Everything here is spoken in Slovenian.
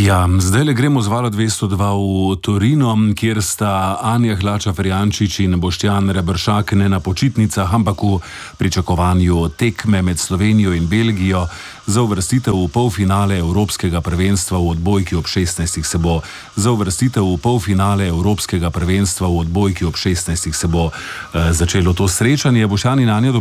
Ja, zdaj le gremo z Vala 202 v Torino, kjer sta Anja Hlača-Ferjančič in Boštjan Reberšak ne na počitnicah, ampak v pričakovanju tekme med Slovenijo in Belgijo za uvrstitev v polfinale Evropskega prvenstva v odbojki ob 16. začelo to srečanje. Boštjan in Anja,